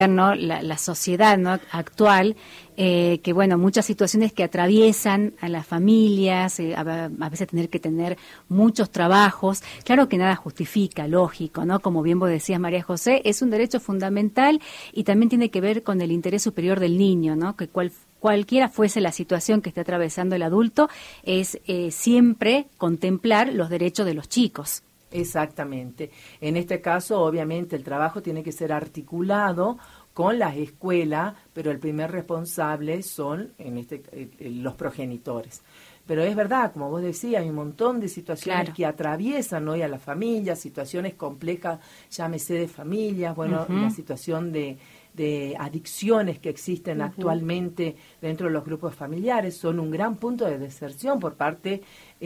¿no? La sociedad, ¿no? actual, que bueno, muchas situaciones que atraviesan a las familias, a veces tener que tener muchos trabajos, claro que nada justifica, lógico, ¿no? Como bien vos decías, María José, es un derecho fundamental y también tiene que ver con el interés superior del niño, ¿no? Que cualquiera fuese la situación que esté atravesando el adulto, es siempre contemplar los derechos de los chicos. Exactamente. En este caso, obviamente, el trabajo tiene que ser articulado con las escuelas, pero el primer responsable son los progenitores. Pero es verdad, como vos decías, hay un montón de situaciones que atraviesan hoy a la familia, situaciones complejas, llámese de familias, bueno, la situación de adicciones que existen actualmente dentro de los grupos familiares son un gran punto de deserción por parte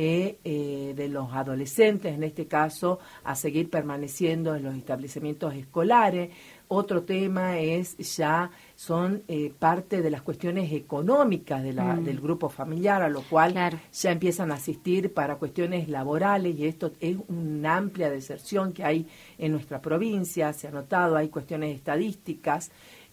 de los adolescentes, en este caso, a seguir permaneciendo en los establecimientos escolares. Otro tema son parte de las cuestiones económicas del grupo familiar, a lo cual ya empiezan a asistir para cuestiones laborales, y esto es una amplia deserción que hay en nuestra provincia. Se ha notado, hay cuestiones estadísticas,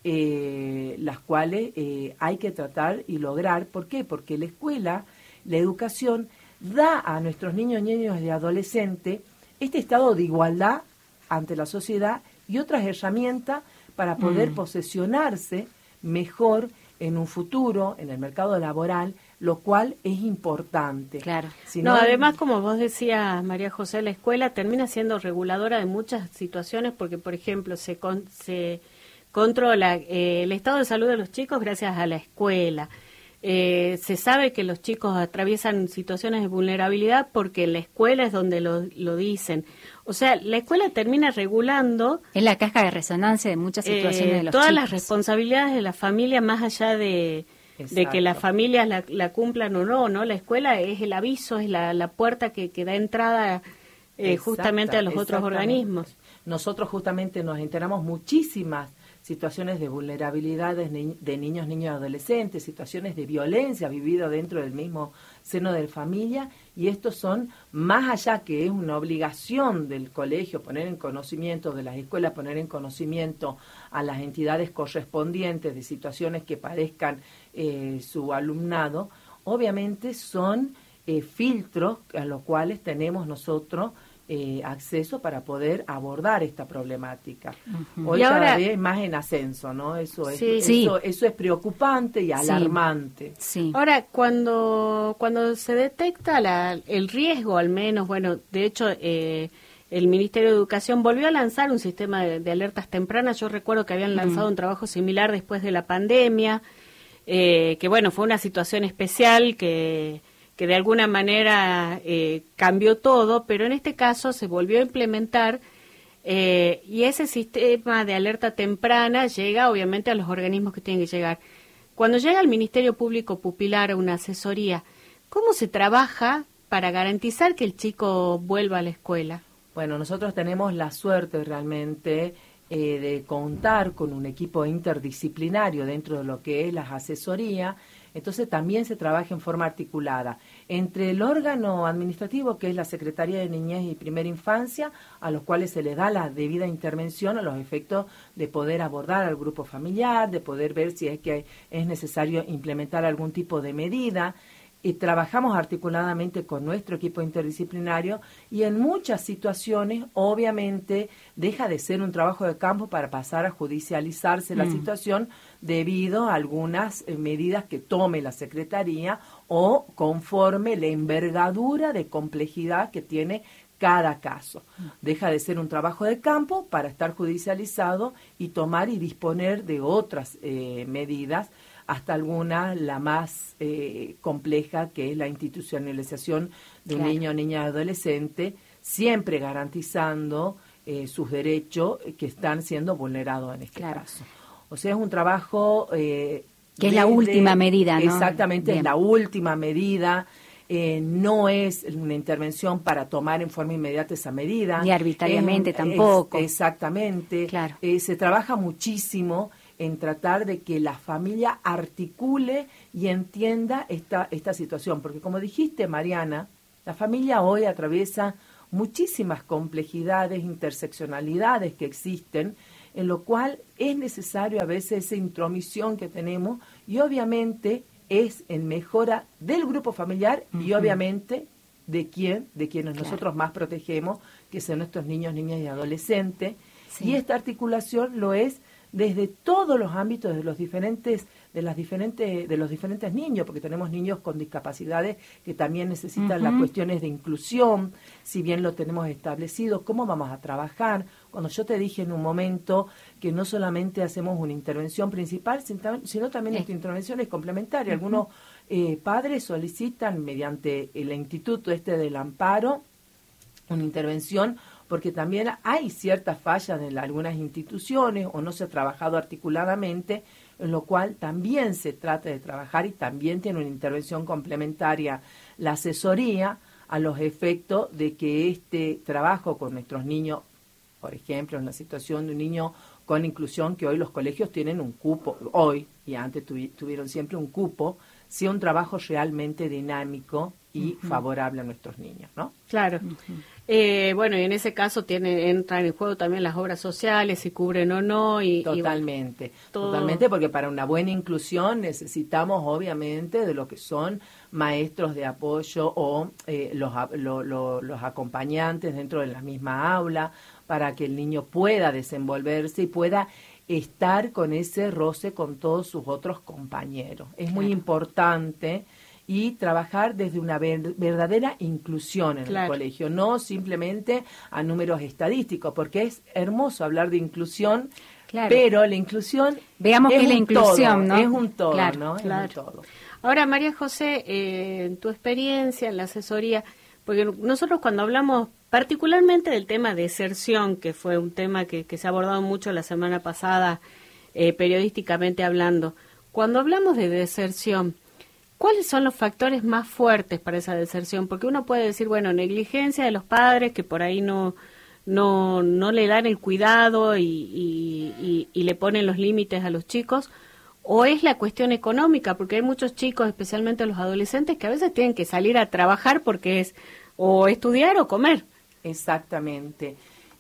las cuales hay que tratar y lograr. ¿Por qué? Porque la escuela, la educación, da a nuestros niños y adolescentes este estado de igualdad ante la sociedad y otras herramientas para poder posesionarse mejor en un futuro, en el mercado laboral, lo cual es importante. Claro. Además, como vos decías, María José, la escuela termina siendo reguladora de muchas situaciones porque, por ejemplo, se controla el estado de salud de los chicos gracias a la escuela. Se sabe que los chicos atraviesan situaciones de vulnerabilidad porque la escuela es donde lo dicen. O sea, la escuela termina regulando... Es la caja de resonancia de muchas situaciones de los todas chicos. Las responsabilidades de la familia, más allá de que las familias la cumplan o no. La escuela es el aviso, es la puerta que da entrada justamente a los otros organismos. Nosotros justamente nos enteramos muchísimas situaciones de vulnerabilidad de niños y adolescentes, situaciones de violencia vividas dentro del mismo seno de la familia, y estos son, más allá que es una obligación del colegio poner en conocimiento, de las escuelas poner en conocimiento a las entidades correspondientes de situaciones que padezcan su alumnado, obviamente son filtros a los cuales tenemos nosotros acceso para poder abordar esta problemática. Hoy y cada vez más en ascenso, ¿no? Eso es preocupante y alarmante. Sí. Ahora, cuando se detecta el riesgo, al menos, bueno, de hecho, el Ministerio de Educación volvió a lanzar un sistema de alertas tempranas. Yo recuerdo que habían lanzado un trabajo similar después de la pandemia, que bueno, fue una situación especial que de alguna manera cambió todo, pero en este caso se volvió a implementar y ese sistema de alerta temprana llega obviamente a los organismos que tienen que llegar. Cuando llega al Ministerio Público Pupilar a una asesoría, ¿cómo se trabaja para garantizar que el chico vuelva a la escuela? Bueno, nosotros tenemos la suerte realmente de contar con un equipo interdisciplinario dentro de lo que es las asesorías. Entonces también se trabaja en forma articulada entre el órgano administrativo, que es la Secretaría de Niñez y Primera Infancia, a los cuales se les da la debida intervención a los efectos de poder abordar al grupo familiar, de poder ver si es que es necesario implementar algún tipo de medida. Y trabajamos articuladamente con nuestro equipo interdisciplinario, y en muchas situaciones obviamente deja de ser un trabajo de campo para pasar a judicializarse la situación debido a algunas medidas que tome la Secretaría o conforme la envergadura de complejidad que tiene cada caso. Deja de ser un trabajo de campo para estar judicializado y tomar y disponer de otras medidas, hasta alguna, la más compleja, que es la institucionalización de un niño, niña, adolescente, siempre garantizando sus derechos que están siendo vulnerados en este caso. O sea, es un trabajo... que es la última medida, ¿no? Exactamente, es la última medida. No es una intervención para tomar en forma inmediata esa medida. Ni arbitrariamente tampoco. Exactamente. Claro. Se trabaja muchísimo en tratar de que la familia articule y entienda esta situación. Porque como dijiste, Mariana, la familia hoy atraviesa muchísimas complejidades, interseccionalidades que existen, en lo cual es necesario a veces esa intromisión que tenemos y obviamente es en mejora del grupo familiar y obviamente de quienes nosotros más protegemos, que son nuestros niños, niñas y adolescentes. Sí. Y esta articulación lo es desde todos los ámbitos de los diferentes niños, porque tenemos niños con discapacidades que también necesitan las cuestiones de inclusión, si bien lo tenemos establecido, cómo vamos a trabajar. Cuando yo te dije en un momento que no solamente hacemos una intervención principal, sino también esta intervención es complementaria. Algunos padres solicitan mediante el instituto del amparo una intervención porque también hay ciertas fallas en algunas instituciones o no se ha trabajado articuladamente, en lo cual también se trata de trabajar y también tiene una intervención complementaria la asesoría a los efectos de que este trabajo con nuestros niños, por ejemplo, en la situación de un niño con inclusión, que hoy los colegios tienen un cupo, hoy y antes tuvieron siempre un cupo, sea un trabajo realmente dinámico y favorable a nuestros niños, ¿no? Claro. Bueno, y en ese caso entran en juego también las obras sociales, si cubren o no. Totalmente, totalmente, porque para una buena inclusión necesitamos obviamente de lo que son maestros de apoyo o los acompañantes dentro de la misma aula, para que el niño pueda desenvolverse y pueda estar con ese roce con todos sus otros compañeros. Es muy importante y trabajar desde una verdadera inclusión en el colegio, no simplemente a números estadísticos, porque es hermoso hablar de inclusión, pero la inclusión veamos que es la inclusión, todo, ¿no? Es un todo, ¿no? Claro. Es un todo. Ahora, María José, en tu experiencia en la asesoría, porque nosotros cuando hablamos particularmente del tema de deserción, que fue un tema que se ha abordado mucho la semana pasada, periodísticamente hablando, cuando hablamos de deserción, ¿cuáles son los factores más fuertes para esa deserción? Porque uno puede decir, bueno, negligencia de los padres, que por ahí no le dan el cuidado y le ponen los límites a los chicos, o es la cuestión económica, porque hay muchos chicos, especialmente los adolescentes, que a veces tienen que salir a trabajar porque es o estudiar o comer. Exactamente.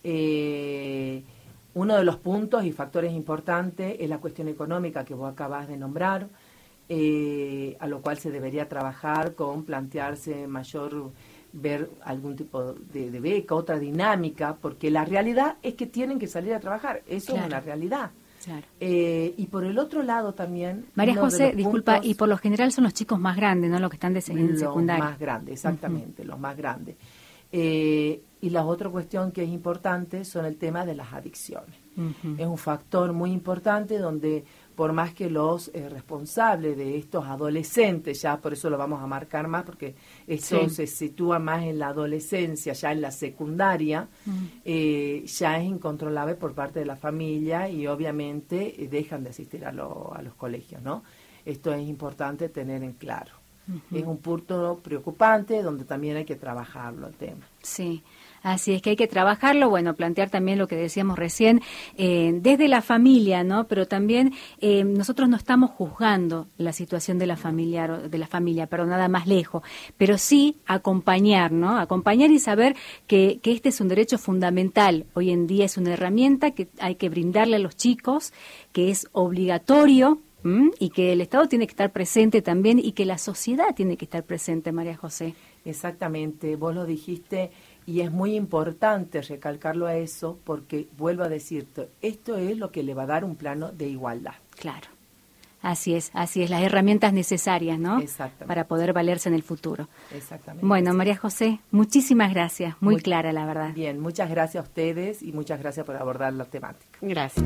Uno de los puntos y factores importantes es la cuestión económica que vos acabas de nombrar, a lo cual se debería trabajar con plantearse ver algún tipo de beca, otra dinámica, porque la realidad es que tienen que salir a trabajar, eso es una realidad. Claro. Y por el otro lado también... María José, disculpa, y por lo general son los chicos más grandes, ¿no? Los que están en secundaria. Los más grandes, exactamente, los más grandes. Y la otra cuestión que es importante son el tema de las adicciones. Es un factor muy importante donde por más que los responsables de estos adolescentes, ya por eso lo vamos a marcar más, porque esto se sitúa más en la adolescencia, ya en la secundaria, ya es incontrolable por parte de la familia y obviamente dejan de asistir a los colegios, ¿no? Esto es importante tener en claro. Es un punto preocupante donde también hay que trabajarlo el tema. Sí, así es que hay que trabajarlo, bueno, plantear también lo que decíamos recién, desde la familia, ¿no? Pero también nosotros no estamos juzgando la situación de la familia, nada más lejos, pero sí acompañar, ¿no? Acompañar y saber que este es un derecho fundamental. Hoy en día es una herramienta que hay que brindarle a los chicos, que es obligatorio, y que el Estado tiene que estar presente también y que la sociedad tiene que estar presente, María José. Exactamente, vos lo dijiste y es muy importante recalcarlo a eso porque, vuelvo a decirte, esto es lo que le va a dar un plano de igualdad. Claro, así es, las herramientas necesarias, ¿no? Exactamente. Para poder valerse en el futuro. Exactamente. Bueno, María José, muchísimas gracias, muy clara la verdad. Bien, muchas gracias a ustedes y muchas gracias por abordar la temática. Gracias.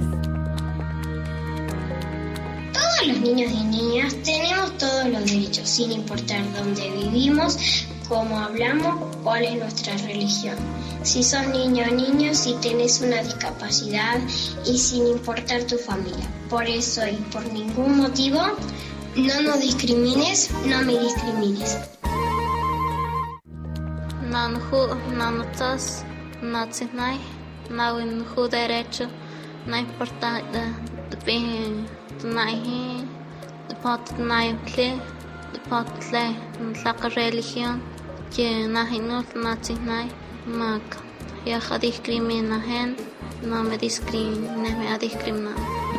Todos los niños y niñas tenemos todos los derechos, sin importar dónde vivimos, cómo hablamos, cuál es nuestra religión. Si sos niño o niño, si tenés una discapacidad y sin importar tu familia. Por eso y por ningún motivo, no nos discrimines, no me discrimines. No importa تنايه دبات تنايه بلي دبات بلي نطلق religión que nahinul natinai mak ya khadih krimina hen no me discrimine, me ha discriminado.